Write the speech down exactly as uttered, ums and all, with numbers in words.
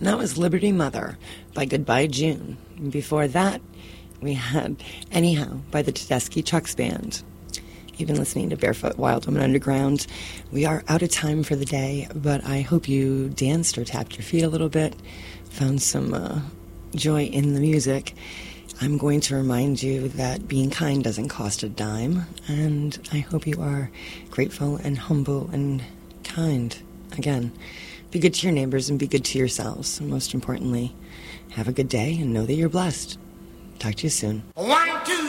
And that was Liberty Mother by Goodbye June. And before that, we had Anyhow by the Tedeschi Trucks Band. You've been listening to Barefoot Wild Woman Underground. We are out of time for the day, but I hope you danced or tapped your feet a little bit, found some uh, joy in the music. I'm going to remind you that being kind doesn't cost a dime, and I hope you are grateful and humble and kind. Again, be good to your neighbors and be good to yourselves. And most importantly, have a good day and know that you're blessed. Talk to you soon. One